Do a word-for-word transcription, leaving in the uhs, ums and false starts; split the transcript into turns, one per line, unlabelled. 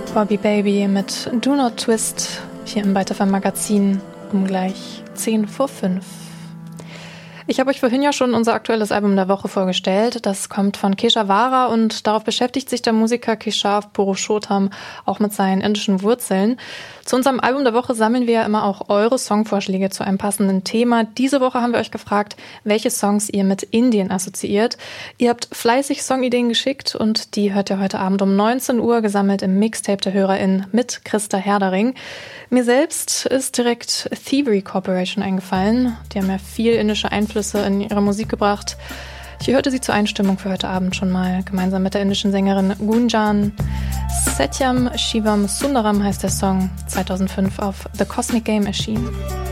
Bobby Baby mit Do Not Twist hier im Byte F M Magazin um gleich zehn vor fünf. Ich habe euch vorhin ja schon unser aktuelles Album der Woche vorgestellt. Das kommt von Keshawara und darauf beschäftigt sich der Musiker Keshav Purushottam auch mit seinen indischen Wurzeln. Zu unserem Album der Woche sammeln wir ja immer auch eure Songvorschläge zu einem passenden Thema. Diese Woche haben wir euch gefragt, welche Songs ihr mit Indien assoziiert. Ihr habt fleißig Songideen geschickt und die hört ihr heute Abend um neunzehn Uhr gesammelt im Mixtape der HörerInnen mit Christa Herdering. Mir selbst ist direkt Thievery Corporation eingefallen. Die haben ja viel indische Einflüsse in ihre Musik gebracht. Ich hörte sie zur Einstimmung für heute Abend schon mal, gemeinsam mit der indischen Sängerin Gunjan. Satyam Shivam Sundaram heißt der Song, zweitausendfünf auf The Cosmic Game erschienen.